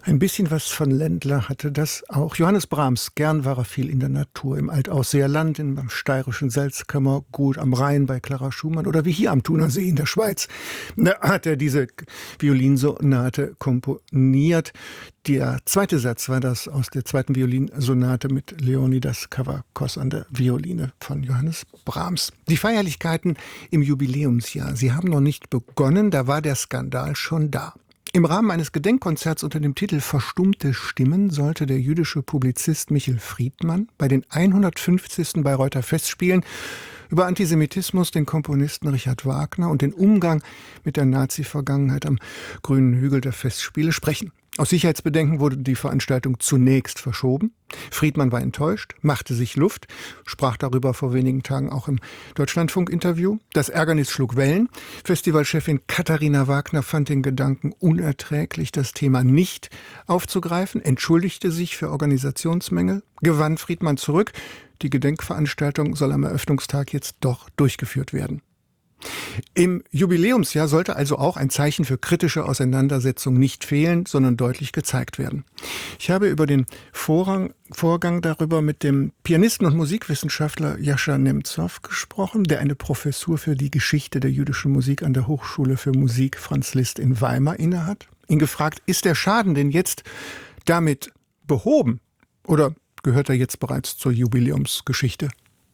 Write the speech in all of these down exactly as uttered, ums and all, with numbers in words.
Ein bisschen was von Ländler hatte das auch Johannes Brahms. Gern war er viel in der Natur, im Altausseerland, im steirischen Salzkammergut, am Rhein bei Clara Schumann oder wie hier am Thunersee in der Schweiz. Da hat er diese Violinsonate komponiert. Der zweite Satz war das aus der zweiten Violinsonate mit Leonidas Kavakos an der Violine von Johannes Brahms. Die Feierlichkeiten im Jubiläumsjahr, sie haben noch nicht begonnen, da war der Skandal schon da. Im Rahmen eines Gedenkkonzerts unter dem Titel »Verstummte Stimmen« sollte der jüdische Publizist Michel Friedmann bei den hundertfünfzigsten Bayreuther Festspielen über Antisemitismus, den Komponisten Richard Wagner und den Umgang mit der Nazi-Vergangenheit am grünen Hügel der Festspiele sprechen. Aus Sicherheitsbedenken wurde die Veranstaltung zunächst verschoben. Friedmann war enttäuscht, machte sich Luft, sprach darüber vor wenigen Tagen auch im Deutschlandfunk-Interview. Das Ärgernis schlug Wellen. Festivalchefin Katharina Wagner fand den Gedanken unerträglich, das Thema nicht aufzugreifen, entschuldigte sich für Organisationsmängel, gewann Friedmann zurück. Die Gedenkveranstaltung soll am Eröffnungstag jetzt doch durchgeführt werden. Im Jubiläumsjahr sollte also auch ein Zeichen für kritische Auseinandersetzung nicht fehlen, sondern deutlich gezeigt werden. Ich habe über den Vorrang, Vorgang darüber mit dem Pianisten und Musikwissenschaftler Jascha Nemzow gesprochen, der eine Professur für die Geschichte der jüdischen Musik an der Hochschule für Musik Franz Liszt in Weimar innehat. Ihn gefragt, ist der Schaden denn jetzt damit behoben oder gehört er jetzt bereits zur Jubiläumsgeschichte?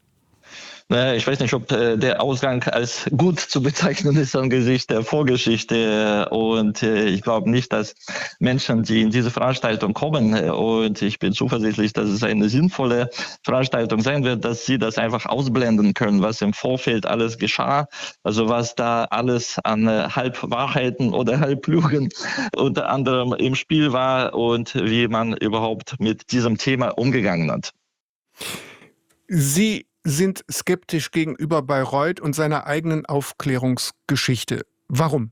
Ich weiß nicht, ob der Ausgang als gut zu bezeichnen ist angesichts der Vorgeschichte. Und ich glaube nicht, dass Menschen, die in diese Veranstaltung kommen, und ich bin zuversichtlich, dass es eine sinnvolle Veranstaltung sein wird, dass sie das einfach ausblenden können, was im Vorfeld alles geschah. Also was da alles an Halbwahrheiten oder Halblügen unter anderem im Spiel war und wie man überhaupt mit diesem Thema umgegangen hat. Sie sind skeptisch gegenüber Bayreuth und seiner eigenen Aufklärungsgeschichte. Warum?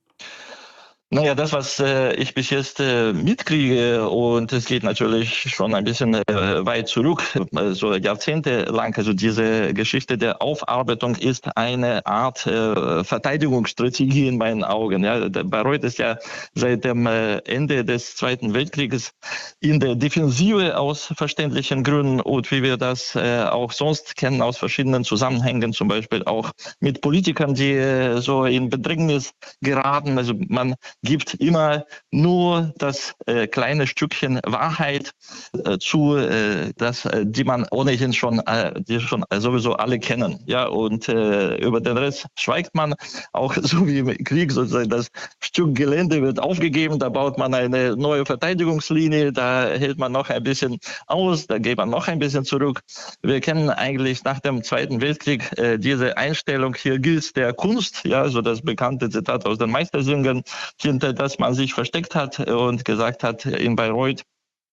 Naja, das, was äh, ich bis jetzt äh, mitkriege, und es geht natürlich schon ein bisschen äh, weit zurück, äh, so jahrzehntelang, also diese Geschichte der Aufarbeitung ist eine Art äh, Verteidigungsstrategie in meinen Augen. Ja. Bayreuth ist ja seit dem äh, Ende des Zweiten Weltkrieges in der Defensive aus verständlichen Gründen und wie wir das äh, auch sonst kennen aus verschiedenen Zusammenhängen, zum Beispiel auch mit Politikern, die äh, so in Bedrängnis geraten. Also man gibt immer nur das äh, kleine Stückchen Wahrheit äh, zu, äh, das, äh, die man ohnehin schon, äh, die schon äh, sowieso alle kennen. Ja, und äh, über den Rest schweigt man, auch so wie im Krieg sozusagen. Das Stück Gelände wird aufgegeben, da baut man eine neue Verteidigungslinie, da hält man noch ein bisschen aus, da geht man noch ein bisschen zurück. Wir kennen eigentlich nach dem Zweiten Weltkrieg äh, diese Einstellung, hier gilt der Kunst, ja, so das bekannte Zitat aus den Meistersingern, hinter das man sich versteckt hat und gesagt hat in Bayreuth,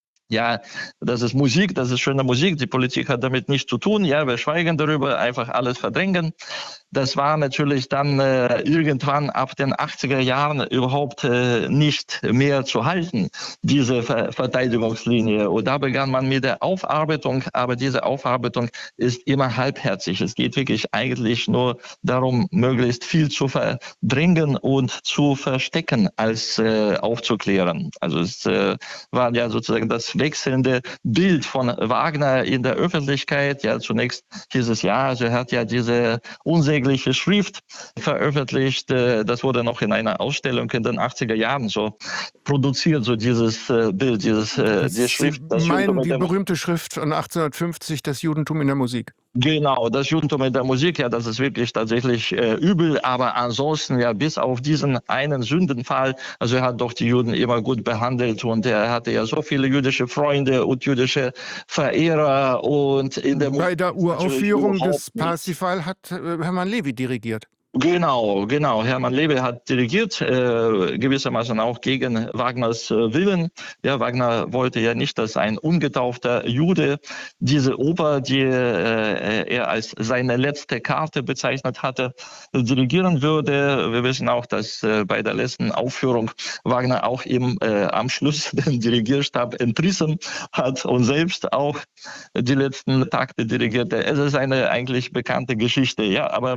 ja, das ist Musik, das ist schöne Musik, die Politik hat damit nichts zu tun, ja, wir schweigen darüber, einfach alles verdrängen. Das war natürlich dann äh, irgendwann ab den achtziger Jahren überhaupt äh, nicht mehr zu halten, diese Ver Verteidigungslinie. Und da begann man mit der Aufarbeitung, aber diese Aufarbeitung ist immer halbherzig. Es geht wirklich eigentlich nur darum, möglichst viel zu verdrängen und zu verstecken, als äh, aufzuklären. Also es äh, war ja sozusagen das wechselnde Bild von Wagner in der Öffentlichkeit. Ja, zunächst hieß es ja, also er hat ja diese unsägliche Schrift veröffentlicht. Das wurde noch in einer Ausstellung in den achtziger Jahren so produziert, so dieses Bild, dieses, diese Schrift. Das Sie meinen die berühmte Schrift von achtzehnhundertfünfzig, das Judentum in der Musik? Genau, das Judentum in der Musik, ja, das ist wirklich tatsächlich äh, übel, aber ansonsten ja bis auf diesen einen Sündenfall, also er hat doch die Juden immer gut behandelt und er hatte ja so viele jüdische Freunde und jüdische Verehrer und in der Bei der Uraufführung des Parsifal hat äh, Hermann Levi dirigiert. Genau, genau. Hermann Levi hat dirigiert, äh, gewissermaßen auch gegen Wagners äh, Willen. Ja, Wagner wollte ja nicht, dass ein ungetaufter Jude diese Oper, die äh, er als seine letzte Karte bezeichnet hatte, dirigieren würde. Wir wissen auch, dass äh, bei der letzten Aufführung Wagner auch ihm äh, am Schluss den Dirigierstab entrissen hat und selbst auch die letzten Takte dirigierte. Es ist eine eigentlich bekannte Geschichte, ja, aber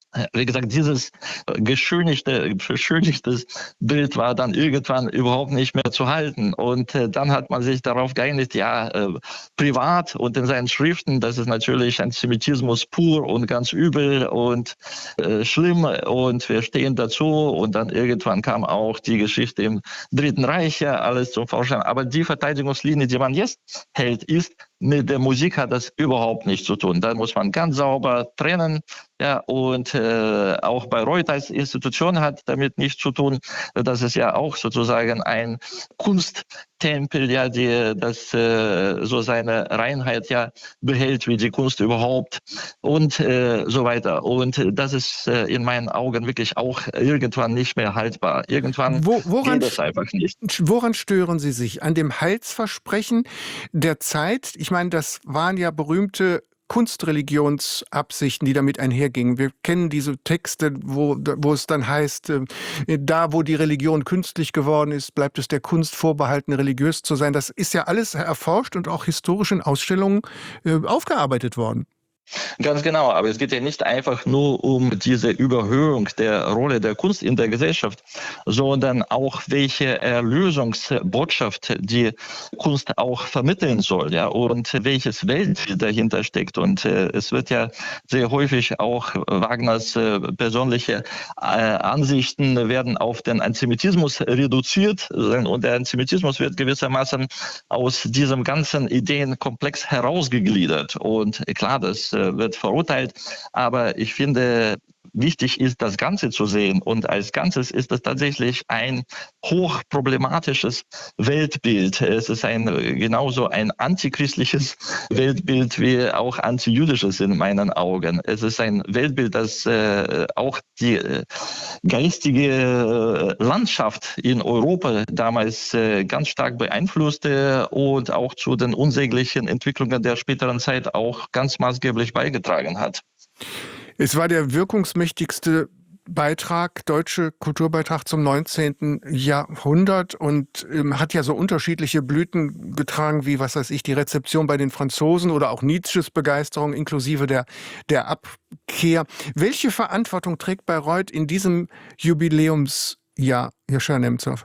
Wie gesagt, dieses geschönigte, beschönigtes Bild war dann irgendwann überhaupt nicht mehr zu halten. Und äh, dann hat man sich darauf geeinigt, ja, äh, privat und in seinen Schriften, das ist natürlich Antisemitismus pur und ganz übel und äh, schlimm und wir stehen dazu. Und dann irgendwann kam auch die Geschichte im Dritten Reich, ja, alles zum Vorschein. Aber die Verteidigungslinie, die man jetzt hält, ist, mit der Musik hat das überhaupt nichts zu tun. Da muss man ganz sauber trennen. Ja, und äh, auch Bayreuth als Institution hat damit nichts zu tun. Das ist ja auch sozusagen ein Kunsttempel, ja, die das äh, so seine Reinheit ja behält, wie die Kunst überhaupt und äh, so weiter. Und das ist äh, in meinen Augen wirklich auch irgendwann nicht mehr haltbar. Irgendwann Wo, woran, geht es einfach nicht. Woran stören Sie sich? An dem Heilsversprechen der Zeit? Ich meine, das waren ja berühmte Kunstreligionsabsichten, die damit einhergingen. Wir kennen diese Texte, wo, wo es dann heißt, äh, da wo die Religion künstlich geworden ist, bleibt es der Kunst vorbehalten, religiös zu sein. Das ist ja alles erforscht und auch historisch in Ausstellungen äh, aufgearbeitet worden. Ganz genau, aber es geht ja nicht einfach nur um diese Überhöhung der Rolle der Kunst in der Gesellschaft, sondern auch welche Erlösungsbotschaft die Kunst auch vermitteln soll, ja, und welches Weltbild dahinter steckt. Und äh, es wird ja sehr häufig auch Wagners äh, persönliche äh, Ansichten werden auf den Antisemitismus reduziert und der Antisemitismus wird gewissermaßen aus diesem ganzen Ideenkomplex herausgegliedert. Und klar, das wird verurteilt, aber ich finde, wichtig ist, das Ganze zu sehen. Und als Ganzes ist es tatsächlich ein hochproblematisches Weltbild. Es ist ein genauso ein antichristliches Weltbild wie auch antijüdisches in meinen Augen. Es ist ein Weltbild, das äh, auch die äh, geistige Landschaft in Europa damals äh, ganz stark beeinflusste und auch zu den unsäglichen Entwicklungen der späteren Zeit auch ganz maßgeblich beigetragen hat. Es war der wirkungsmächtigste Beitrag, deutsche Kulturbeitrag zum neunzehnten Jahrhundert und ähm, hat ja so unterschiedliche Blüten getragen, wie, was weiß ich, die Rezeption bei den Franzosen oder auch Nietzsches Begeisterung inklusive der, der Abkehr. Welche Verantwortung trägt Bayreuth in diesem Jubiläumsjahr, Joscha Nemzow?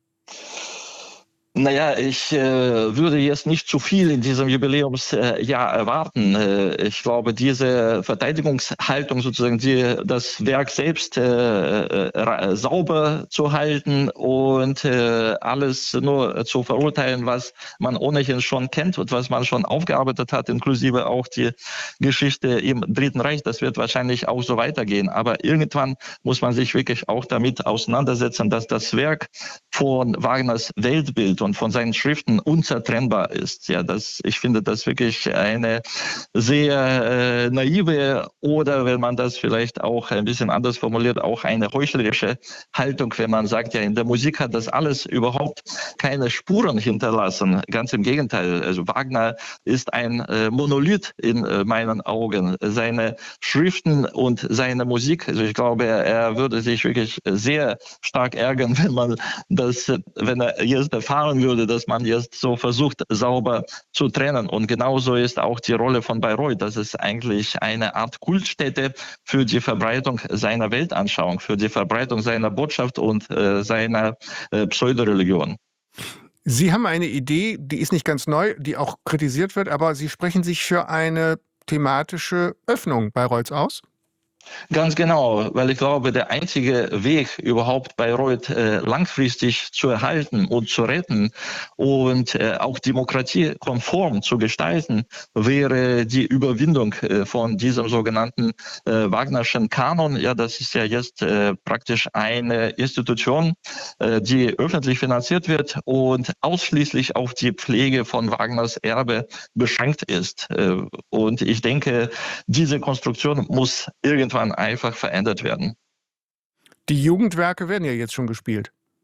Naja, ich äh, würde jetzt nicht zu viel in diesem Jubiläumsjahr äh, erwarten. Äh, ich glaube, diese Verteidigungshaltung sozusagen, die, das Werk selbst äh, äh, sauber zu halten und äh, alles nur zu verurteilen, was man ohnehin schon kennt und was man schon aufgearbeitet hat, inklusive auch die Geschichte im Dritten Reich, das wird wahrscheinlich auch so weitergehen. Aber irgendwann muss man sich wirklich auch damit auseinandersetzen, dass das Werk von Wagners Weltbild und von seinen Schriften unzertrennbar ist. Ja, das, ich finde das wirklich eine sehr äh, naive oder, wenn man das vielleicht auch ein bisschen anders formuliert, auch eine heuchlerische Haltung, wenn man sagt, ja, in der Musik hat das alles überhaupt keine Spuren hinterlassen. Ganz im Gegenteil. Also Wagner ist ein äh, Monolith in äh, meinen Augen. Seine Schriften und seine Musik, also ich glaube, er, er würde sich wirklich sehr stark ärgern, wenn man das, wenn er jetzt erfahren würde, dass man jetzt so versucht, sauber zu trennen. Und genauso ist auch die Rolle von Bayreuth. Das ist eigentlich eine Art Kultstätte für die Verbreitung seiner Weltanschauung, für die Verbreitung seiner Botschaft und äh, seiner äh, Pseudoreligion. Sie haben eine Idee, die ist nicht ganz neu, die auch kritisiert wird, aber Sie sprechen sich für eine thematische Öffnung Bayreuths aus? Ganz genau, weil ich glaube, der einzige Weg, überhaupt Bayreuth äh, langfristig zu erhalten und zu retten und äh, auch demokratiekonform zu gestalten, wäre die Überwindung äh, von diesem sogenannten äh, Wagnerschen Kanon. Ja, das ist ja jetzt äh, praktisch eine Institution, äh, die öffentlich finanziert wird und ausschließlich auf die Pflege von Wagners Erbe beschränkt ist. Äh, und ich denke, diese Konstruktion muss irgendwann einfach verändert werden. Die Jugendwerke werden ja jetzt schon gespielt.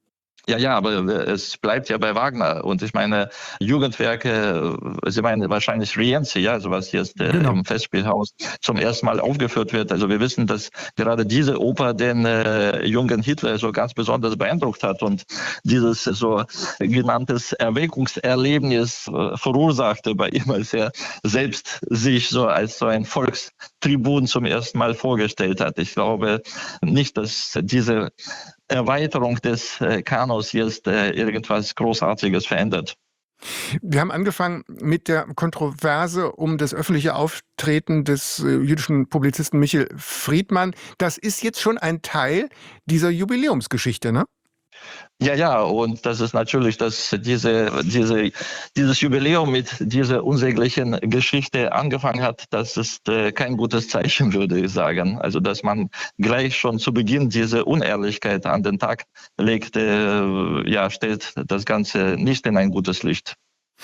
Ja, ja, aber es bleibt ja bei Wagner. Und ich meine, Jugendwerke, Sie meinen wahrscheinlich Rienzi, ja, also was jetzt äh, Genau. im Festspielhaus zum ersten Mal aufgeführt wird. Also wir wissen, dass gerade diese Oper den äh, jungen Hitler so ganz besonders beeindruckt hat und dieses so genanntes Erweckungserlebnis äh, verursachte bei ihm, als er selbst sich so als so ein Volkstribun zum ersten Mal vorgestellt hat. Ich glaube nicht, dass diese Erweiterung des äh, Kanos jetzt äh, irgendwas Großartiges verändert. Wir haben angefangen mit der Kontroverse um das öffentliche Auftreten des äh, jüdischen Publizisten Michel Friedmann. Das ist jetzt schon ein Teil dieser Jubiläumsgeschichte, ne? Ja, ja, und das ist natürlich, dass diese, diese, dieses Jubiläum mit dieser unsäglichen Geschichte angefangen hat, das ist äh, kein gutes Zeichen, würde ich sagen. Also, dass man gleich schon zu Beginn diese Unehrlichkeit an den Tag legt, äh, ja, stellt das Ganze nicht in ein gutes Licht.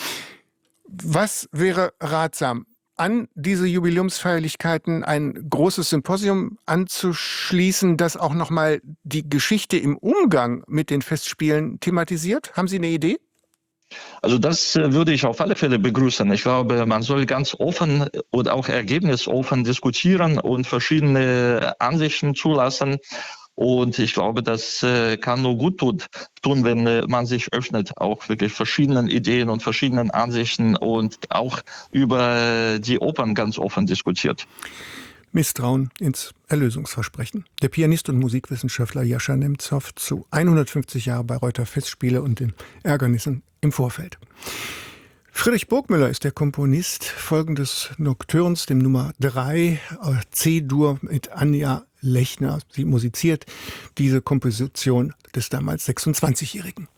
Was wäre ratsam? An diese Jubiläumsfeierlichkeiten ein großes Symposium anzuschließen, das auch nochmal die Geschichte im Umgang mit den Festspielen thematisiert? Haben Sie eine Idee? Also das äh, würde ich auf alle Fälle begrüßen. Ich glaube, man soll ganz offen und auch ergebnisoffen diskutieren und verschiedene Ansichten zulassen. Und ich glaube, das äh, kann nur gut tun, tun, wenn äh, man sich öffnet, auch wirklich verschiedenen Ideen und verschiedenen Ansichten und auch über die Opern ganz offen diskutiert. Misstrauen ins Erlösungsversprechen. Der Pianist und Musikwissenschaftler Jascha Nemzow zu hundertfünfzig Jahre Bayreuther Festspiele und den Ärgernissen im Vorfeld. Friedrich Burgmüller ist der Komponist folgendes Nocturns, dem Nummer drei, C-Dur mit Anja Lechner. Sie musiziert diese Komposition des damals sechsundzwanzigjährigen.